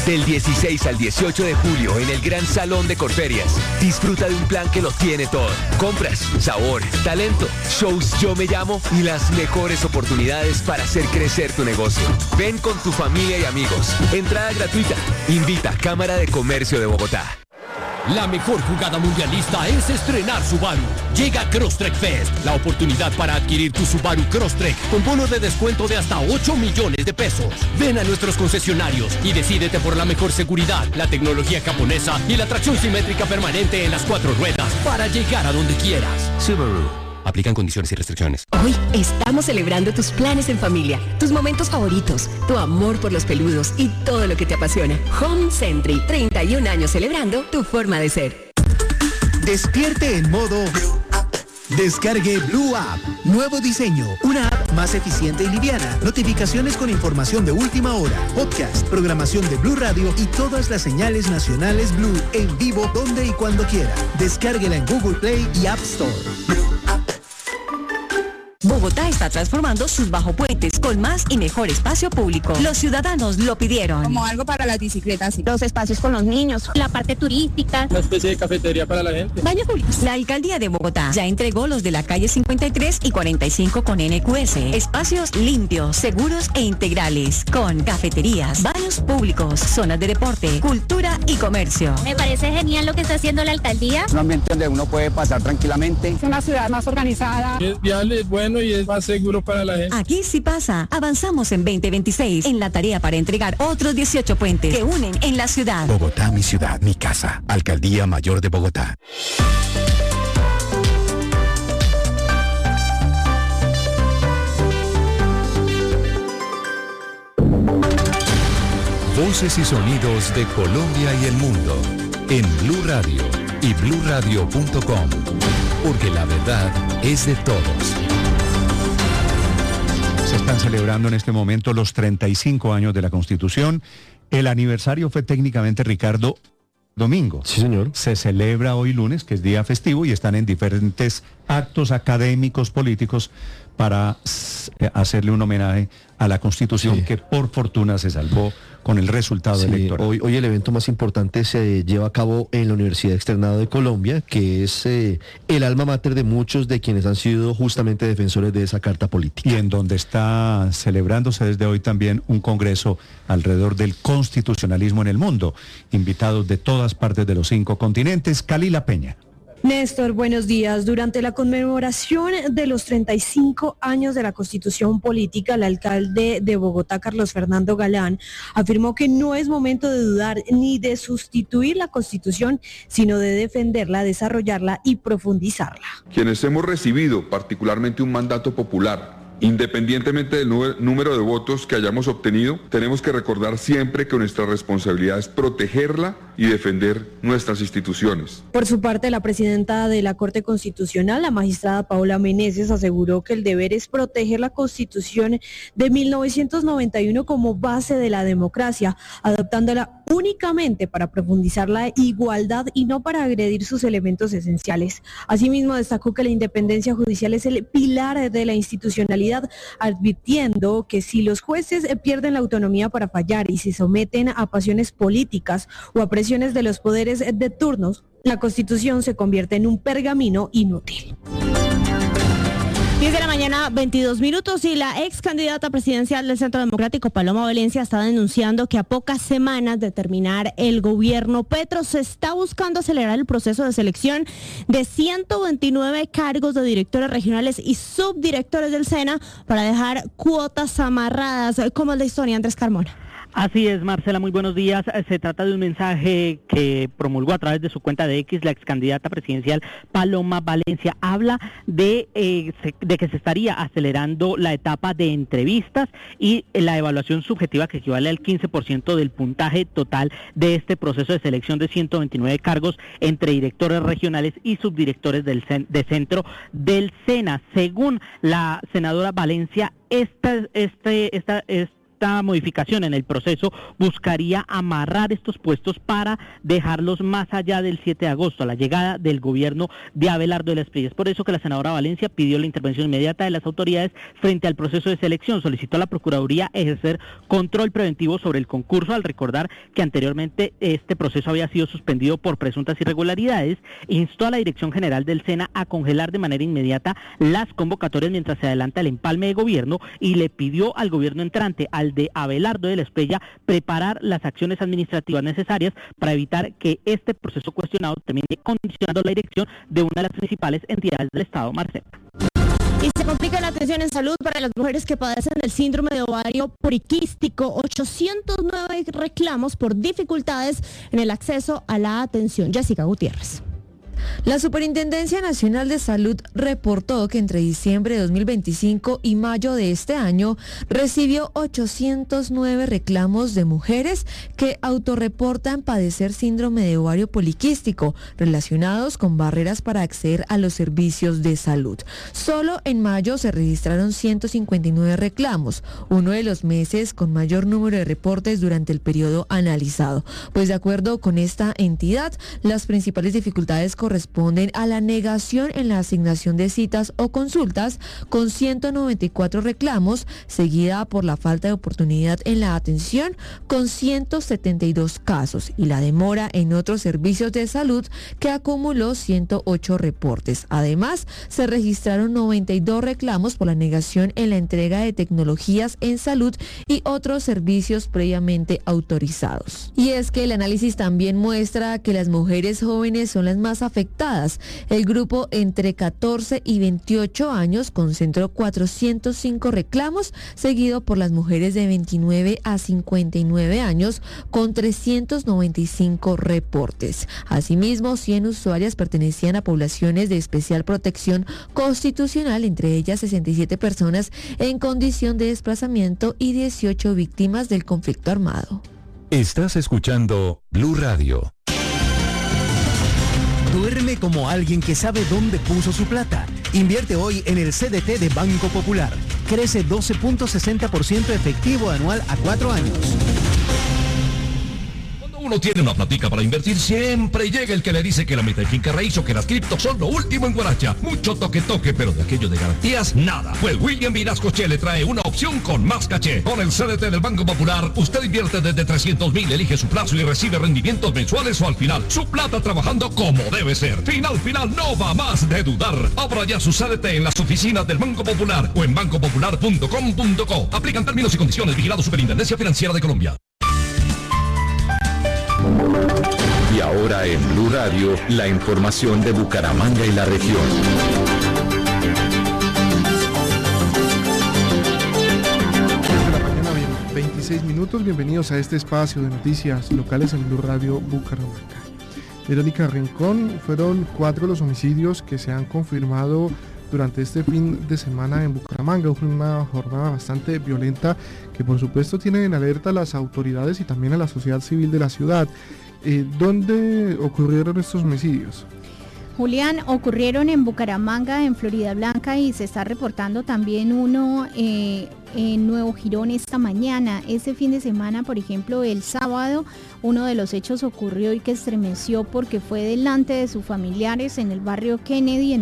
Del 16 al 18 de julio en el Gran Salón de Corferias. Disfruta de un plan que lo tiene todo. Compras, sabor, talento, shows Yo Me Llamo y las mejores oportunidades para hacer crecer tu negocio. Ven con tu familia y amigos. Entrada gratuita. Invita Cámara de Comercio de Bogotá. La mejor jugada mundialista es estrenar Subaru. Llega Crosstrek Fest, la oportunidad para adquirir tu Subaru Crosstrek con bono de descuento de hasta 8 millones de pesos. Ven a nuestros concesionarios y decídete por la mejor seguridad, la tecnología japonesa y la tracción simétrica permanente en las 4 ruedas para llegar a donde quieras. Subaru. Aplican condiciones y restricciones. Hoy estamos celebrando tus planes en familia, tus momentos favoritos, tu amor por los peludos y todo lo que te apasiona. Home Sentry, 31 años celebrando tu forma de ser. Despierte en modo Descargue Blue App. Nuevo diseño. Una app más eficiente y liviana. Notificaciones con información de última hora. Podcast, programación de Blue Radio y todas las señales nacionales Blue en vivo donde y cuando quiera. Descárguela en Google Play y App Store. Bogotá está transformando sus bajopuentes con más y mejor espacio público. Los ciudadanos lo pidieron. Como algo para las bicicletas, los espacios con los niños, la parte turística, una especie de cafetería para la gente. Baños públicos. La alcaldía de Bogotá ya entregó los de la calle 53 y 45 con NQS. Espacios limpios, seguros e integrales, con cafeterías, baños públicos, zonas de deporte, cultura y comercio. Me parece genial lo que está haciendo la alcaldía. Un ambiente donde uno puede pasar tranquilamente. Es una ciudad más organizada. Es vial, es bueno y es más seguro para la gente. Aquí sí pasa. Avanzamos en 2026 en la tarea para entregar otros 18 puentes que unen en la ciudad. Bogotá, mi ciudad, mi casa. Alcaldía Mayor de Bogotá. Voces y sonidos de Colombia y el mundo en Blue Radio y bluradio.com, porque la verdad es de todos. Se están celebrando en este momento los 35 años de la Constitución. El aniversario fue técnicamente, Ricardo, domingo. Sí, señor. Se celebra hoy lunes, que es día festivo, y están en diferentes actos académicos, políticos, para hacerle un homenaje a la Constitución, sí, que por fortuna se salvó con el resultado electoral. Hoy el evento más importante se lleva a cabo en la Universidad Externado de Colombia, que es el alma mater de muchos de quienes han sido justamente defensores de esa carta política. Y en donde está celebrándose desde hoy también un congreso alrededor del constitucionalismo en el mundo. Invitados de todas partes de los 5 continentes. Kalila Peña. Néstor, buenos días. Durante la conmemoración de los 35 años de la Constitución Política, el alcalde de Bogotá, Carlos Fernando Galán, afirmó que no es momento de dudar ni de sustituir la Constitución, sino de defenderla, desarrollarla y profundizarla. Quienes hemos recibido particularmente un mandato popular, independientemente del número de votos que hayamos obtenido, tenemos que recordar siempre que nuestra responsabilidad es protegerla y defender nuestras instituciones. Por su parte, la presidenta de la Corte Constitucional, la magistrada Paola Meneses, aseguró que el deber es proteger la Constitución de 1991 como base de la democracia, adoptándola únicamente para profundizar la igualdad y no para agredir sus elementos esenciales. Asimismo, destacó que la independencia judicial es el pilar de la institucionalidad, advirtiendo que si los jueces pierden la autonomía para fallar y se someten a pasiones políticas o a presiones de los poderes de turnos, la Constitución se convierte en un pergamino inútil. 10 de la mañana, 22 minutos, y la ex candidata presidencial del Centro Democrático, Paloma Valencia, está denunciando que a pocas semanas de terminar el gobierno Petro se está buscando acelerar el proceso de selección de 129 cargos de directores regionales y subdirectores del SENA para dejar cuotas amarradas. ¿Cómo es la historia, Andrés Carmona? Así es, Marcela, muy buenos días. Se trata de un mensaje que promulgó a través de su cuenta de X la ex candidata presidencial Paloma Valencia. Habla de que se estaría acelerando la etapa de entrevistas y la evaluación subjetiva, que equivale al 15% del puntaje total de este proceso de selección de 129 cargos entre directores regionales y subdirectores de centro del SENA. Según la senadora Valencia, esta modificación en el proceso buscaría amarrar estos puestos para dejarlos más allá del 7 de agosto, a la llegada del gobierno de Abelardo de la Espriella. Es por eso que la senadora Valencia pidió la intervención inmediata de las autoridades frente al proceso de selección. Solicitó a la Procuraduría ejercer control preventivo sobre el concurso, al recordar que anteriormente este proceso había sido suspendido por presuntas irregularidades. Instó a la Dirección General del SENA a congelar de manera inmediata las convocatorias mientras se adelanta el empalme de gobierno, y le pidió al gobierno entrante, al de Abelardo de la Espriella, preparar las acciones administrativas necesarias para evitar que este proceso cuestionado termine condicionando la dirección de una de las principales entidades del Estado, Marcela. Y se complica la atención en salud para las mujeres que padecen del síndrome de ovario poliquístico. 809 reclamos por dificultades en el acceso a la atención. Jessica Gutiérrez. La Superintendencia Nacional de Salud reportó que entre diciembre de 2025 y mayo de este año recibió 809 reclamos de mujeres que autorreportan padecer síndrome de ovario poliquístico relacionados con barreras para acceder a los servicios de salud. Solo en mayo se registraron 159 reclamos, uno de los meses con mayor número de reportes durante el periodo analizado. Pues de acuerdo con esta entidad, las principales dificultades corresponden a la negación en la asignación de citas o consultas, con 194 reclamos, seguida por la falta de oportunidad en la atención, con 172 casos, y la demora en otros servicios de salud, que acumuló 108 reportes. Además, se registraron 92 reclamos por la negación en la entrega de tecnologías en salud y otros servicios previamente autorizados. Y es que el análisis también muestra que las mujeres jóvenes son las más afectadas. El grupo entre 14 y 28 años concentró 405 reclamos, seguido por las mujeres de 29 a 59 años con 395 reportes. Asimismo, 100 usuarias pertenecían a poblaciones de especial protección constitucional, entre ellas 67 personas en condición de desplazamiento y 18 víctimas del conflicto armado. Estás escuchando Blue Radio. Duerme como alguien que sabe dónde puso su plata. Invierte hoy en el CDT de Banco Popular. Crece 12.60% efectivo anual a 4 años. Uno tiene una platica para invertir, siempre llega el que le dice que la meta de finca raíz o que las criptos son lo último en Guaracha. Mucho toque, pero de aquello de garantías, nada. Pues William Vinascoche le trae una opción con más caché. Con el CDT del Banco Popular, usted invierte desde 300.000, elige su plazo y recibe rendimientos mensuales o al final. Su plata trabajando como debe ser. Final, no va más de dudar. Abra ya su CDT en las oficinas del Banco Popular o en bancopopular.com.co. Aplican términos y condiciones. Vigilado Superintendencia Financiera de Colombia. Y ahora en Blue Radio, la información de Bucaramanga y la región. 26 minutos, bienvenidos a este espacio de noticias locales en Blue Radio Bucaramanga. Verónica Rincón, fueron 4 los homicidios que se han confirmado durante este fin de semana en Bucaramanga. Una jornada bastante violenta que por supuesto tiene en alerta a las autoridades y también a la sociedad civil de la ciudad. ¿Dónde ocurrieron estos homicidios? Julián, ocurrieron en Bucaramanga, en Florida Blanca, y se está reportando también uno en Nuevo Girón esta mañana. Ese fin de semana, por ejemplo, el sábado, uno de los hechos ocurrió y que estremeció porque fue delante de sus familiares en el barrio Kennedy, en